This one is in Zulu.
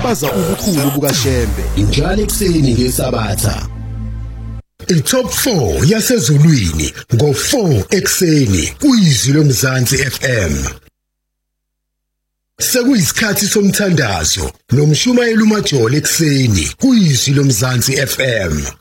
baza ubukhulu bukaShembe njalo ekuseni ngeSabatha. iTop 4 yasezulwini ngo4 ekseni kuyizwi loMzansi FM. Sekuyisikhathi somthandazo nomshumayeli uMajoli ekseni kuyizwi loMzansi FM.